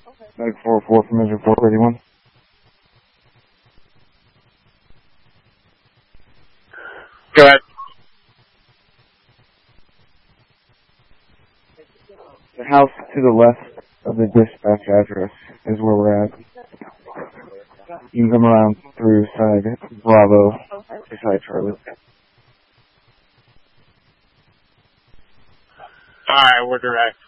Meg 404 from Measure 431. Go ahead. The house to the left of the dispatch address is where we're at. You can come around through side Bravo to side Charlie. Alright, we're direct.